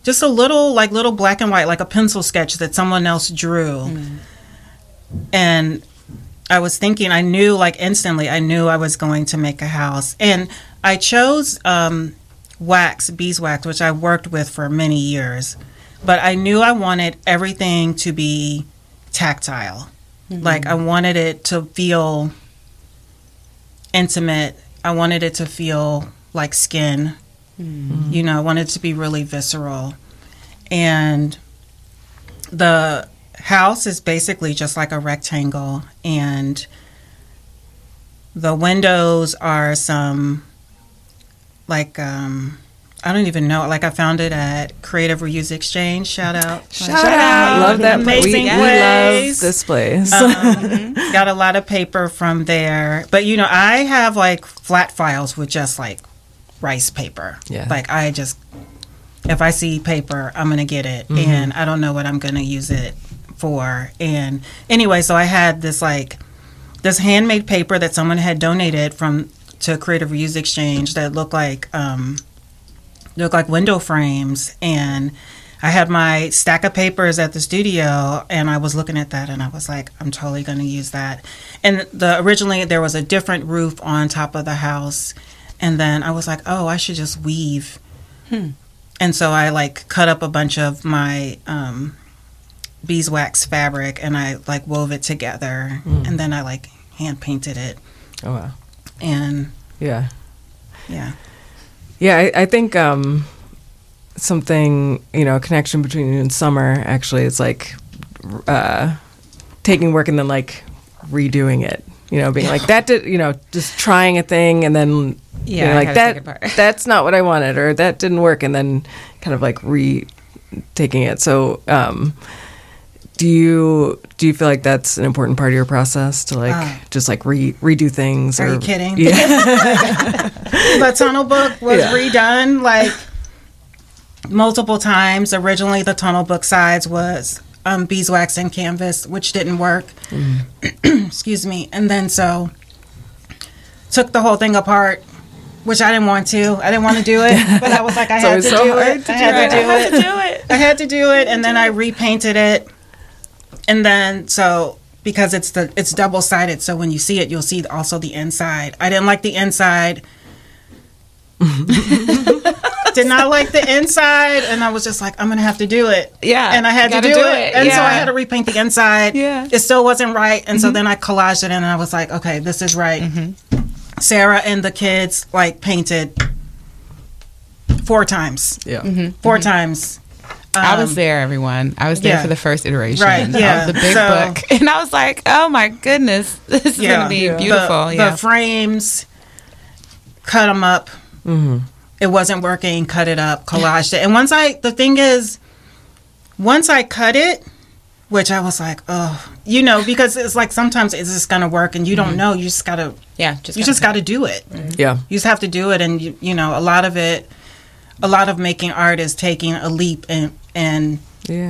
just a little black and white, like a pencil sketch that someone else drew. And I was thinking, I knew like instantly, I knew I was going to make a house. And I chose wax, beeswax, which I worked with for many years. But I knew I wanted everything to be tactile. Like I wanted it to feel intimate. I wanted it to feel like skin. You know, I wanted it to be really visceral. And the house is basically just like a rectangle, and the windows are some like I don't even know, like I found it at Creative Reuse Exchange. Shout out. Shout out. Love that. Amazing we place. love this place. Got a lot of paper from there. But you know, I have like flat files with just like rice paper. Yeah. Like I just, if I see paper, I'm going to get it. And I don't know what I'm going to use it for. And anyway, so I had this like, this handmade paper that someone had donated to Creative Reuse Exchange that looked like window frames. And I had my stack of papers at the studio, and I was looking at that, and I was like, I'm totally going to use that. And originally there was a different roof on top of the house. And then I was like, oh, I should just weave. And so I like cut up a bunch of my beeswax fabric, and I like wove it together. And then I like hand painted it. Oh, wow. And yeah. I think something, you know, a connection between you and Summer actually is like taking work and then like redoing it. You know, being like that did, you know, just trying a thing and then you know, like that's not what I wanted, or that didn't work, and then kind of like retaking it. So do you feel like that's an important part of your process to like just like redo things? Are you kidding? Yeah. The tunnel book was redone like multiple times. Originally the tunnel book size was beeswax and canvas, which didn't work. Excuse me. And then so took the whole thing apart, which I didn't want to. I didn't want to do it, but I was like, I had to do it. I had to do it. And then I repainted it. And then so because it's double-sided, so when you see it, you'll see also the inside. I didn't like the inside. Did not like the inside, and I was just like, I'm gonna have to do it. Yeah, and I had to do it. And so I had to repaint the inside. Yeah, it still wasn't right, and so then I collaged it, and I was like, okay, this is right. Sarah and the kids like painted 4 times. Yeah, 4 times. I was there, everyone. I was there for the first iteration of the big book, and I was like, oh my goodness, this is gonna be beautiful. The frames, cut them up. It wasn't working, cut it up, collaged it. And once I cut it, which I was like, oh, you know, because it's like sometimes it's just going to work and you don't know. You just got to, you just got to do it. Yeah. You just have to do it. And, you know, a lot of making art is taking a leap and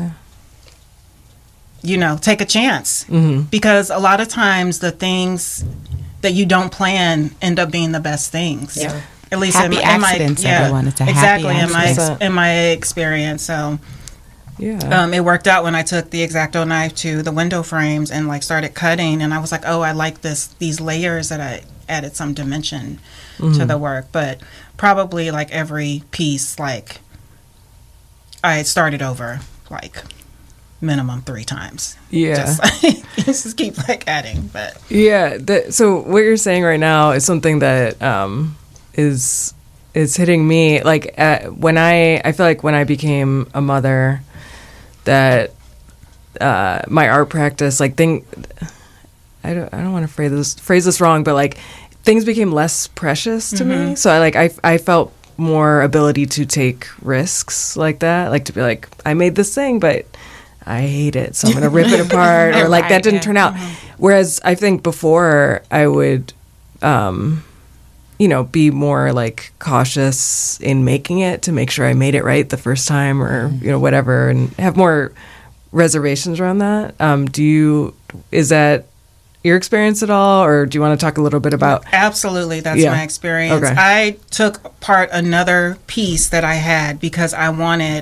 you know, take a chance. Because a lot of times the things that you don't plan end up being the best things. Yeah. At least happy accidents, everyone. It's a happy accident. in my experience. So it worked out when I took the X-Acto knife to the window frames and like started cutting, and I was like, oh, I like these layers that I added some dimension to the work. But probably like every piece, like I started over like minimum 3 times. Yeah, just keep like adding. But so what you're saying right now is something that is hitting me. Like when I feel like when I became a mother, that my art practice, like I don't want to phrase this wrong, but like things became less precious to me. So I felt more ability to take risks like that, like to be like, I made this thing, but I hate it, so I'm gonna rip it apart, or like that didn't turn out. Whereas I think before I would you know, be more like cautious in making it to make sure I made it right the first time, or you know, whatever, and have more reservations around that. Is that your experience at all, or do you want to talk a little bit about? Absolutely, that's my experience. I took apart another piece that I had because I wanted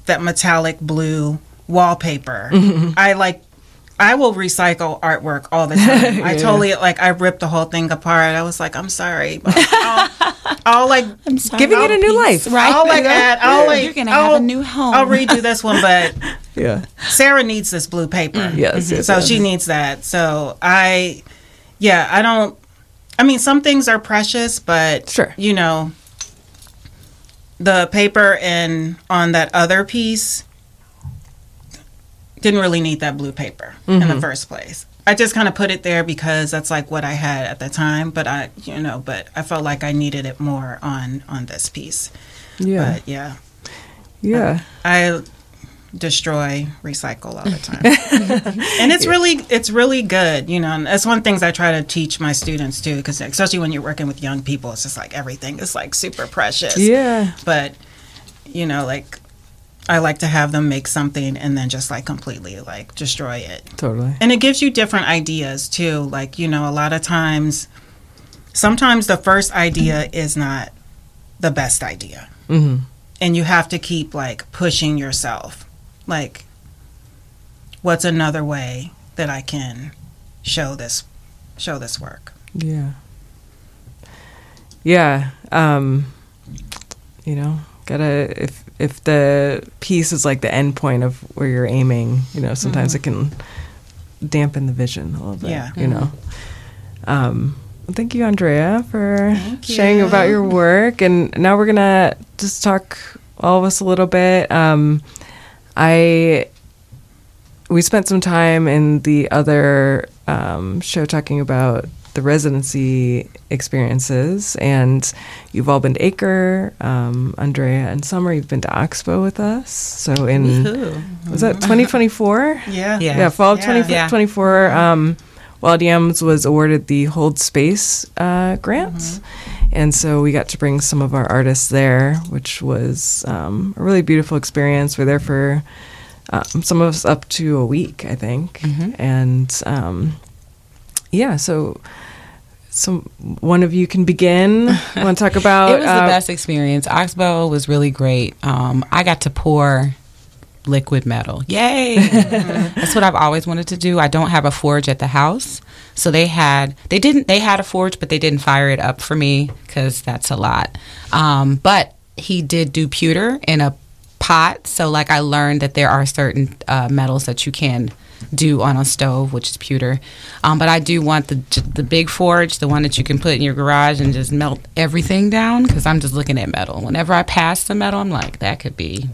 that metallic blue wallpaper. I will recycle artwork all the time. I totally, like, I ripped the whole thing apart. I was like, I'm sorry. But I'll like, giving it a new life. Right? You're going to have a new home. I'll redo this one, but Sarah needs this blue paper. Yes. So she needs that. So I mean, some things are precious, but, sure. you know, the paper on that other piece didn't really need that blue paper in the first place. I just kind of put it there because that's like what I had at the time, but I felt like I needed it more on this piece. Yeah. But yeah. I destroy, recycle all the time. And it's really good, you know, and that's one of the things I try to teach my students too, because especially when you're working with young people, it's just like everything is like super precious. Yeah. But, you know, like, I like to have them make something and then just like completely like destroy it. Totally. And it gives you different ideas too. Like, you know, a lot of times, sometimes the first idea is not the best idea. Mm-hmm. And you have to keep like pushing yourself. Like, what's another way that I can show this work? Yeah. Yeah. You know, if the piece is like the end point of where you're aiming, you know, sometimes it can dampen the vision a little bit. Yeah. You know. Thank you, Andrea, for sharing about your work. And now we're gonna just talk all of us a little bit. We spent some time in the other show talking about the residency experiences, and you've all been to Acre. Andrea and Summer, you've been to Oxbow with us. So was that 2024? Yeah. Fall of 2024. Wild Yams was awarded the Hold Space grant, and so we got to bring some of our artists there, which was a really beautiful experience. We're there for some of us up to a week, I think, and so one of you can begin. Want to talk about? It was the best experience. Oxbow was really great. I got to pour liquid metal. Yay! That's what I've always wanted to do. I don't have a forge at the house, so they had a forge, but they didn't fire it up for me because that's a lot. But he did do pewter in a pot, so like I learned that there are certain metals that you can do on a stove, which is pewter. But I do want the big forge, the one that you can put in your garage and just melt everything down, because I'm just looking at metal. Whenever I pass the metal, I'm like, that could be...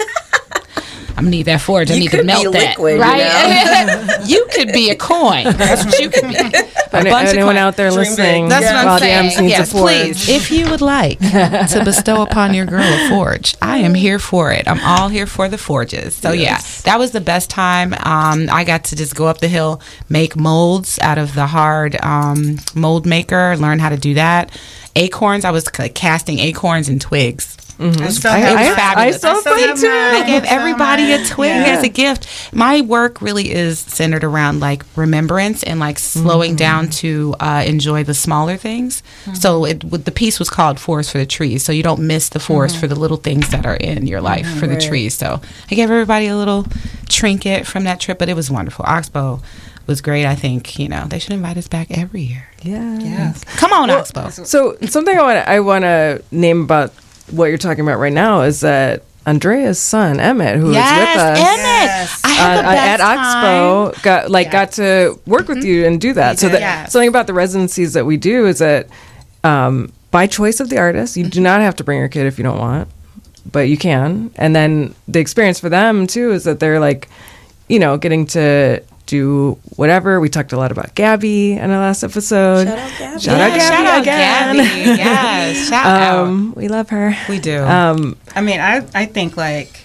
I need that forge. I need to melt that. Liquid, right? You could be a coin. That's what you could be. Anyone out there listening? That's what I'm saying. Yes, please. If you would like to bestow upon your girl a forge, I am here for it. I'm all here for the forges. So that was the best time. I got to just go up the hill, make molds out of the hard mold maker, learn how to do that. Acorns. I was casting acorns and twigs. It was fabulous. I saw them too. I gave everybody a twig as a gift. My work really is centered around like remembrance and like slowing down to enjoy the smaller things. So the piece was called Forest for the Trees. So you don't miss the forest for the little things that are in your life for the trees. So I gave everybody a little trinket from that trip, but it was wonderful. Oxbow was great. I think, you know, they should invite us back every year. Yes. Come on, Oxbow. So something I want to name about what you're talking about right now is that Andrea's son Emmett, who is with us, Emmett, I had the best at Oxbow, got to work with you and do that. So something about the residencies that we do is that by choice of the artist, you do not have to bring your kid if you don't want, but you can. And then the experience for them too is that they're like, you know, getting to do whatever. We talked a lot about Gabby in our last episode. Shout out Gabby. Shout out Gabby again. Yes, shout out. We love her. We do. I mean, I think like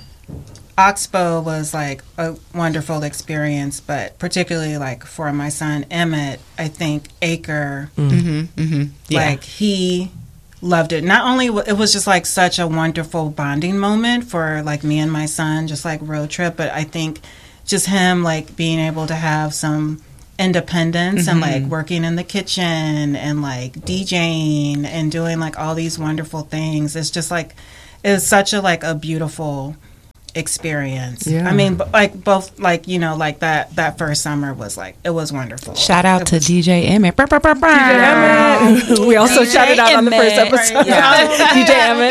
Oxbow was like a wonderful experience, but particularly like for my son Emmett, I think Acre, like he loved it. Not only it was just like such a wonderful bonding moment for like me and my son, just like road trip, but I think just him like being able to have some independence and like working in the kitchen and like DJing and doing like all these wonderful things. It's just like, it's such a like a beautiful experience. Yeah. I mean, like both, like, you know, like that first summer was like, it was wonderful. Shout out to DJ Emmett. We also shouted out on the first episode. DJ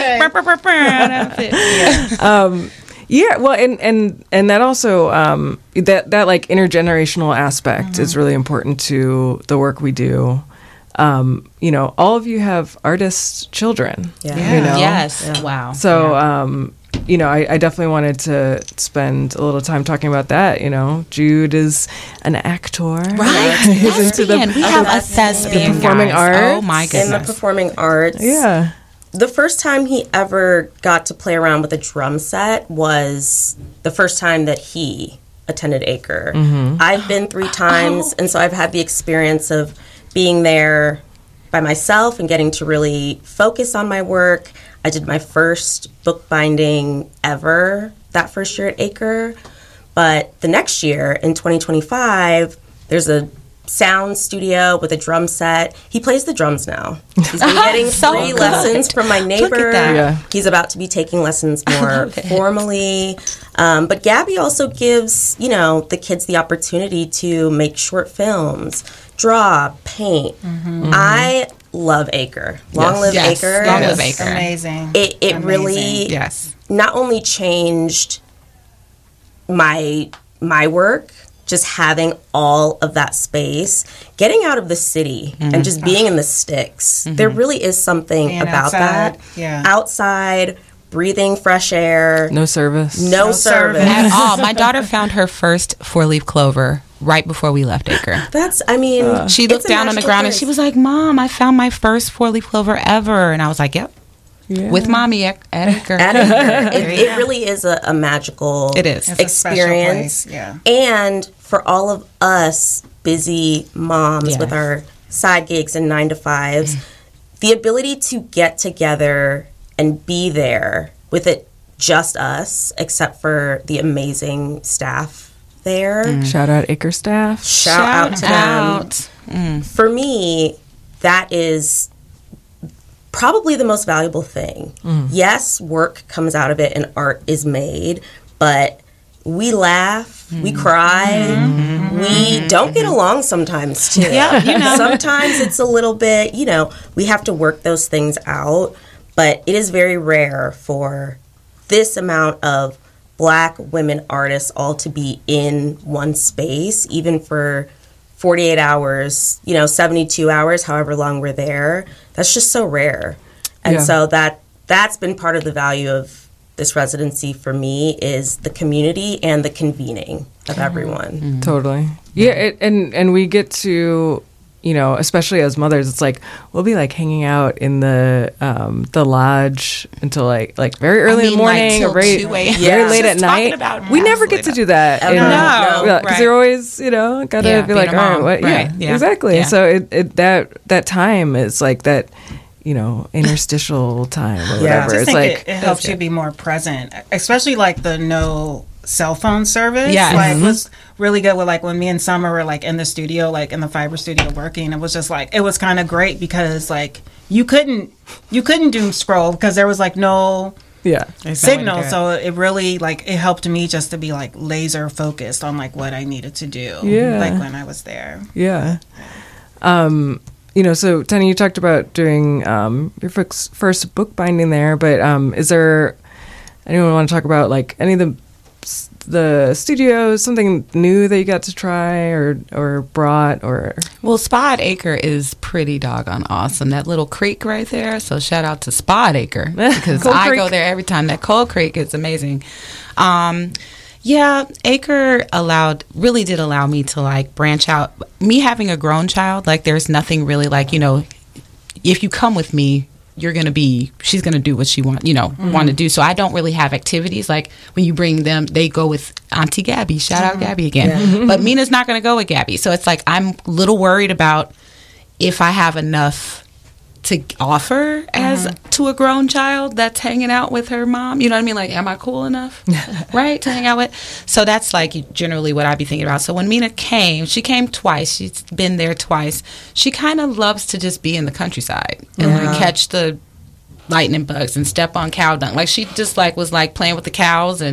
Emmett. Yeah, well, and that also that like intergenerational aspect is really important to the work we do. You know, all of you have artist children. Yeah. You know? Yes. Yeah. Wow. So, you know, I definitely wanted to spend a little time talking about that. You know, Jude is an actor. Right. He's into the We have a thespian, performing guys. arts. Oh, my goodness. In the performing arts. Yeah. The first time he ever got to play around with a drum set was the first time that he attended Acre. I've been 3 times, and so I've had the experience of being there by myself and getting to really focus on my work. I did my first bookbinding ever that first year at Acre. But the next year, in 2025, there's a sound studio with a drum set. He plays the drums now. He's been getting free lessons from my neighbor. Yeah. He's about to be taking lessons more formally. But Gabby also gives, you know, the kids the opportunity to make short films, draw, paint. I love Acre. Long live Acre. Long live Acre. Amazing. It really not only changed my work, just having all of that space, getting out of the city and just being in the sticks. There really is something Being about outside, that. yeah. Outside, breathing fresh air. No service. No service. At all. My daughter found her first 4-leaf clover right before we left Acre. That's, I mean, She looked down on the ground and she was like, "Mom, I found my first 4-leaf clover ever." And I was like, "Yep." Yeah. With Mommy at Acre. At Acre. It really is a magical It is. It's a special experience. place, yeah. And for all of us busy moms Yes. with our side gigs and 9-to-5s, the ability to get together and be there with it just us, except for the amazing staff there. Shout out Acre staff. Shout out to them. For me, that is probably the most valuable thing. Yes, work comes out of it and art is made, but we laugh, we cry, we don't get along sometimes too. Yeah, you know. Sometimes it's a little bit, you know, we have to work those things out, but it is very rare for this amount of Black women artists all to be in one space, even for 48 hours, you know, 72 hours, however long we're there. That's just so rare. And so that's been part of the value of this residency for me, is the community and the convening of everyone. Totally. Yeah, and we get to, you know, especially as mothers, it's like we'll be like hanging out in the lodge until like very early in the morning, till or very 2 a.m. very late at Just talking night. about We never get to do that. No, because you're always, you know, gotta Yeah, be being like, a all right, mom. what? Right, Yeah, yeah, exactly. yeah. So that time is like that, you know, interstitial time or I whatever. just It's think like it helps you be more present, especially like the no cell phone service. Yeah. Like was really good with, like, when me and Summer were like in the studio, like in the fiber studio working. It was just like, it was kind of great because like you couldn't doom scroll because there was like no signal. So it really like it helped me just to be like laser focused on like what I needed to do. Yeah. Like when I was there. Yeah. You know, so Tanya, you talked about doing your first bookbinding there, but is there anyone want to talk about like any of the studios, something new that you got to try or brought or? Well, Spa at Acre is pretty doggone awesome. That little creek right there. So shout out to Spa at Acre because Cold I Creek. go there every time. That Cold Creek is amazing. Yeah, Acre really did allow me to like branch out. Me having a grown child, like there's nothing really like, you know, if you come with me, she's going to do what she want to do. So I don't really have activities. Like when you bring them, they go with Auntie Gabby. Shout out Gabby again. But Mina's not going to go with Gabby. So it's like, I'm a little worried about if I have enough to offer to a grown child that's hanging out with her mom. You know what I mean? Like, am I cool enough, right, to hang out with? So that's like generally what I'd be thinking about. So when Mina came, she came twice. She's been there twice. She kind of loves to just be in the countryside and like catch the lightning bugs and step on cow dung. Like she just like was like playing with the cows and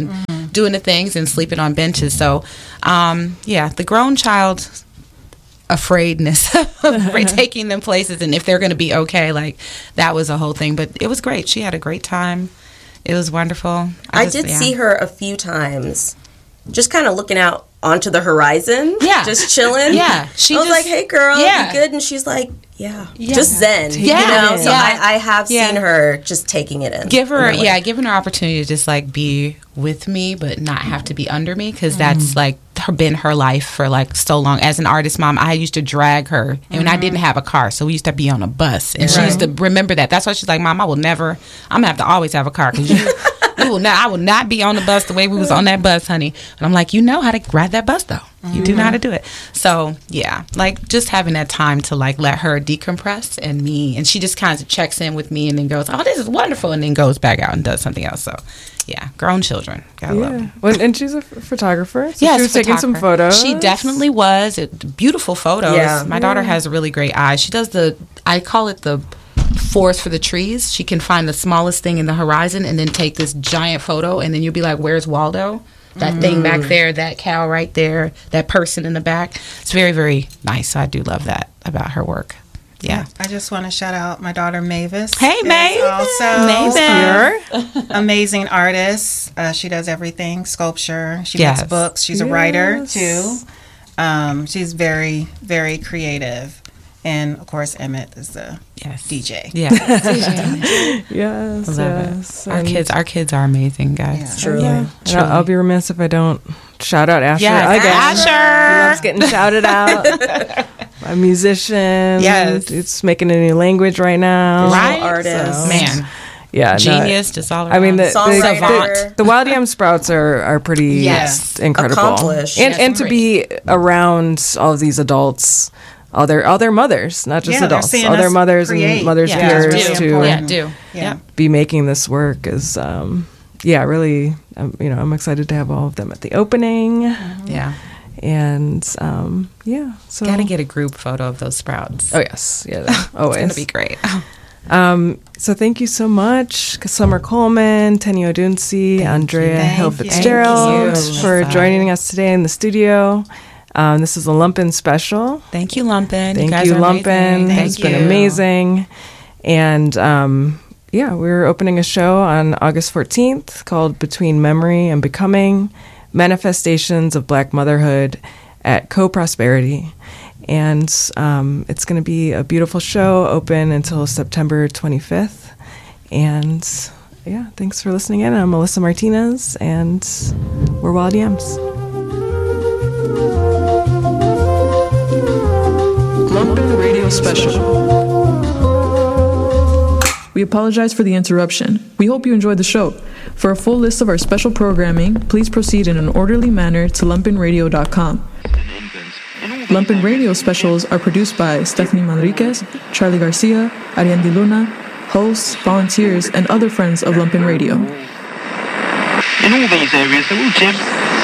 doing the things and sleeping on benches. So, the grown child afraidness of taking them places and if they're going to be okay, like that was a whole thing. But it was great. She had a great time. It was wonderful. I did see her a few times, just kind of looking out onto the horizon. Yeah. Just chilling. Yeah. I was like, hey, girl, you good? And she's like, just zen. Yeah. So I have seen her just taking it in. Giving her opportunity to just like be with me, but not have to be under me, because that's like been her life for like so long. As an artist mom, I used to drag her, and I didn't have a car, so we used to be on a bus, and she used to remember that. That's why she's like, Mom, I'm gonna have to always have a car, because I will not be on the bus the way we was on that bus, honey. And I'm like, you know how to ride that bus though. You do know how to do it. So yeah, like just having that time to like let her decompress and she just kind of checks in with me and then goes, oh, this is wonderful, and then goes back out and does something else. So yeah, grown children, gotta love them. Well, and she's a photographer. So yes, she was taking some photos. She definitely was. Beautiful photos. Yeah. My daughter has a really great eye. She does I call it the forest for the trees. She can find the smallest thing in the horizon and then take this giant photo, and then you'll be like, where's Waldo? That thing back there, that cow right there, that person in the back. It's very, very nice. So I do love that about her work. Yeah. I just want to shout out my daughter Mavis. Hey, Mavis. Also amazing artist. She does everything, sculpture. She makes books. She's a writer too. She's very, very creative. And of course, Emmett is the DJ. Yeah. Yes. Our kids are amazing, guys. Yeah. Truly. Yeah. I'll be remiss if I don't shout out Asher again. Asher! He loves getting shouted out. A musician. Yes. It's making a new language right now. Right? Artist. So. Man. Yeah, genius, just all around. I mean, the Wild Yam Sprouts are pretty incredible. Accomplished. And to be around all of these adults, all their mothers, not just adults, all their mothers and mothers' peers to be making this work is, really, I'm excited to have all of them at the opening. Yeah. And, so. Gotta get a group photo of those sprouts. Oh, yes. Yeah, always. It's gonna be great. So thank you so much, Summer Coleman, Tenny Odunsi, Andrea Hill Fitzgerald for joining us today in the studio. This is a Lumpin' special. Thank you, Lumpin'. Thank you, Lumpin'. It's been amazing. And we're opening a show on August 14th called Between Memory and Becoming, Manifestations of Black Motherhood at Co-Prosperity. And it's going to be a beautiful show, open until September 25th. And thanks for listening in. I'm Melissa Martinez, and we're Wild Yams. Lumpin' Radio Special. We apologize for the interruption. We hope you enjoyed the show. For a full list of our special programming, please proceed in an orderly manner to lumpinradio.com. Lumpin' Radio specials are produced by Stephanie Manriquez, Charlie Garcia, Ariane Di Luna, hosts, volunteers, and other friends of Lumpin' Radio. In all these areas, they're all gems.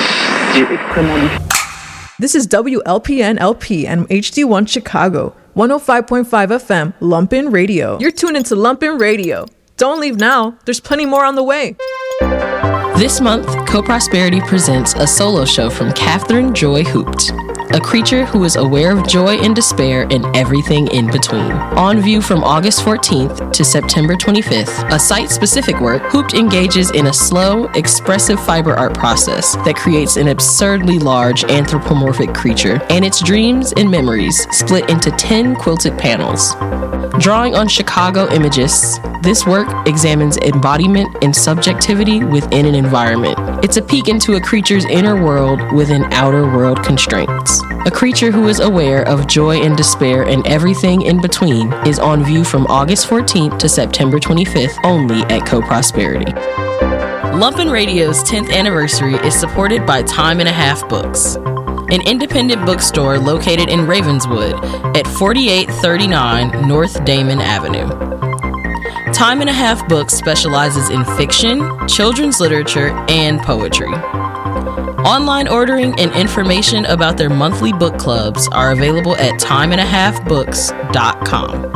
This is WLPN-LP and HD1 Chicago, 105.5 FM, Lumpin' Radio. You're tuned into Lumpin' Radio. Don't leave now. There's plenty more on the way. This month, Co-Prosperity presents a solo show from Catherine Joy Hoopt, a creature who is aware of joy and despair and everything in between. On view from August 14th to September 25th, a site-specific work, Hoopt engages in a slow, expressive fiber art process that creates an absurdly large anthropomorphic creature and its dreams and memories split into 10 quilted panels. Drawing on Chicago imagists, this work examines embodiment and subjectivity within an environment. It's a peek into a creature's inner world within outer world constraints. A creature who is aware of joy and despair and everything in between is on view from August 14th to September 25th only at Co-Prosperity. Lumpin' Radio's 10th anniversary is supported by Time and a Half Books, an independent bookstore located in Ravenswood at 4839 North Damon Avenue. Time and a Half Books specializes in fiction, children's literature, and poetry. Online ordering and information about their monthly book clubs are available at timeandahafbooks.com.